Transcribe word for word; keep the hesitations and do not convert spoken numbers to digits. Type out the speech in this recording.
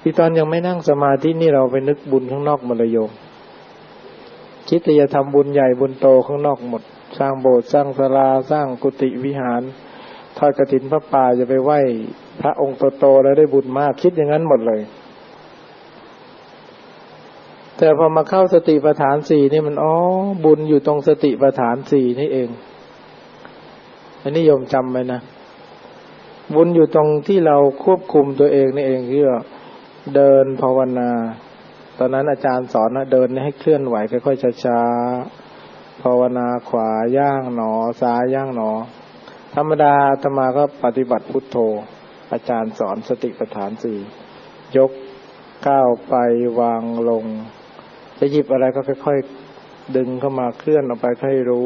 ที่ตอนยังไม่นั่งสมาธินี่เราไปนึกบุญข้างนอกหมดเลยโยมคิดจะทำบุญใหญ่บุญโตข้างนอกหมดสร้างโบสถ์สร้างศาลาสร้างกุฏิวิหารทอดกฐินพระป่าจะไปไหว้พระองค์โตๆแล้วได้บุญมากคิดอย่างนั้นหมดเลยแต่พอมาเข้าสติปัฏฐานสี่นี่มันอ๋อบุญอยู่ตรงสติปัฏฐานสี่นี่เองอันนี้โยมจำไว้นะบุญอยู่ตรงที่เราควบคุมตัวเองนี่เองที่ว่าเดินภาวนาตอนนั้นอาจารย์สอนนะเดินให้เคลื่อนไหวค่อยๆช้าๆภาวนาขวาย่างหนอซ้ายย่างหนอธรรมดาอาตมาก็ปฏิบัติพุทโธอาจารย์สอนสติปัฏฐานสี่ยกก้าวไปวางลงจะหยิบอะไรก็ค่อยๆดึงเข้ามาเคลื่อนออกไปให้รู้